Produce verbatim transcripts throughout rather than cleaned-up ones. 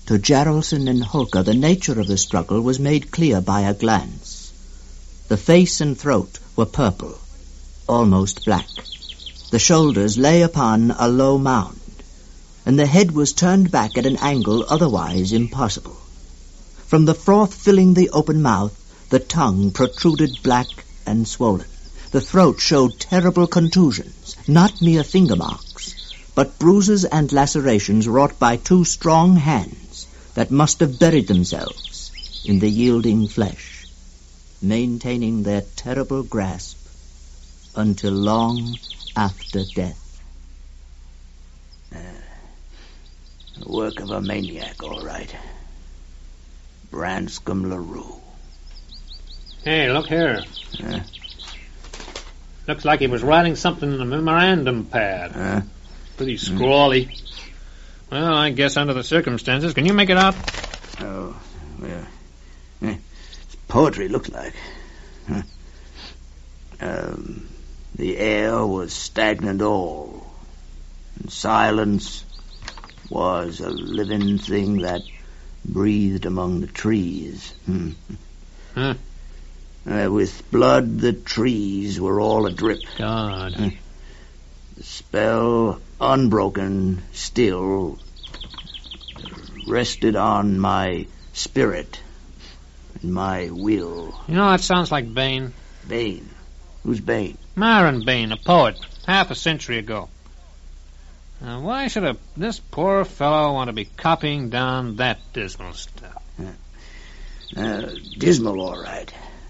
To Jaralson and Holker, the nature of the struggle was made clear by a glance. The face and throat were purple, almost black. The shoulders lay upon a low mound, and the head was turned back at an angle otherwise impossible. From the froth filling the open mouth, the tongue protruded black and swollen. The throat showed terrible contusions, not mere finger marks, but bruises and lacerations wrought by two strong hands that must have buried themselves in the yielding flesh, maintaining their terrible grasp until long after death. Uh, the work of a maniac, all right. Branscombe LaRue. Hey, look here. Huh? Looks like he was writing something in a memorandum pad. Huh? Pretty scrawly. Mm. Well, I guess under the circumstances, can you make it out? Oh, well, eh, it's poetry, looked like. Huh? Um, the air was stagnant all, and silence was a living thing that breathed among the trees. Hmm. Huh? Uh, with blood, the trees were all adrip. God. Uh, the spell, unbroken, still, rested on my spirit and my will. You know, that sounds like Bain. Bain? Who's Bain? Myron Bain, a poet, half a century ago. Now, why should a, this poor fellow want to be copying down that dismal stuff? Uh, uh, dismal, all right.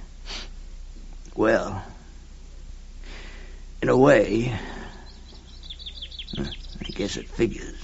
Well, in a way, uh, I guess it figures.